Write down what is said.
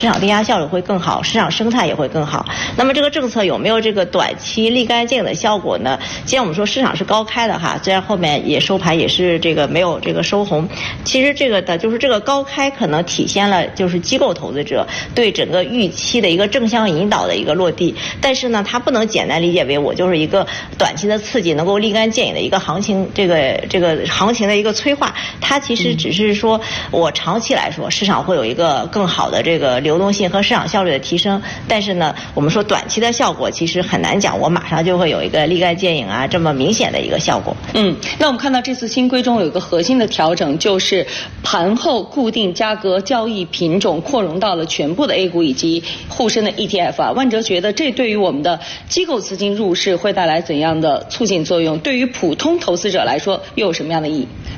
市场定价效率会更好，市场生态也会更好。那么这个政策有没有这个短期立竿见影的效果呢？既然我们说市场是高开的哈，虽然后面也收盘也是这个没有这个收红，其实这个的就是这个高开可能体现了就是机构投资者对整个预期的一个正向引导的一个落地。但是呢，它不能简单理解为我就是一个短期的刺激能够立竿见影的一个行情，这个行情的一个催化。它其实只是说我长期来说市场会有一个更好的这个流动性和市场效率的提升，但是呢，我们说短期的效果其实很难讲，我马上就会有一个立竿见影啊这么明显的一个效果。 那我们看到这次新规中有一个核心的调整，就是盘后固定价格交易品种扩容到了全部的 A 股以及沪深的 ETF 啊。万哲觉得这对于我们的机构资金入市会带来怎样的促进作用？对于普通投资者来说又有什么样的意义？